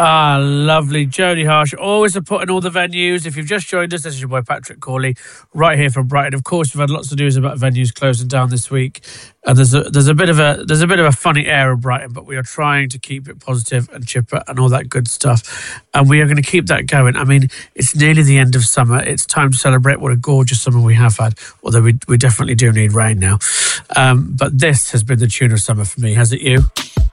Ah, lovely. Jodie Harsh, always supporting all the venues. If you've just joined us, this is your boy Patrick Corley, right here from Brighton. Of course, we've had lots of news about venues closing down this week, and there's a bit of a funny air in Brighton, but we are trying to keep it positive and chipper and all that good stuff, and we are going to keep that going. I mean, it's nearly the end of summer. It's time to celebrate what a gorgeous summer we have had, although we definitely do need rain now. But this has been the tune of summer for me, has it you?